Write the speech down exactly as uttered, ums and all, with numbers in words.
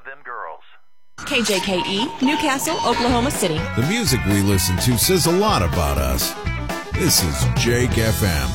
them girls. K J K E, Newcastle, Oklahoma City. The music we listen to says a lot about us. This is Jake F M.